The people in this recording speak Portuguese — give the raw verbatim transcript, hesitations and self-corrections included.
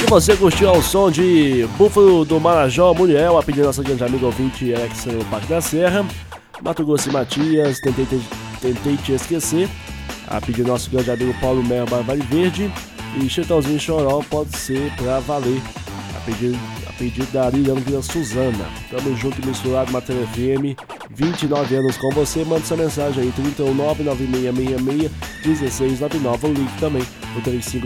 você curtiu ao som de Búfalo do Marajó, Muriel, a pedir nossa grande amiga ouvinte Alex no Parque da Serra. Mato Grosso e Matias, tentei te, tentei te esquecer, a pedir nosso grande amigo Paulo Merba, Vale Verde. E Chitãozinho Choró, pode ser pra valer, a pedido, a pedido da Liliana Vila Suzana. Tamo junto e misturado, Matéria F M, vinte e nove anos com você. Manda sua mensagem aí, trinta e um, nove nove seis seis seis, um seis nove nove, ou ligue também, o três cinco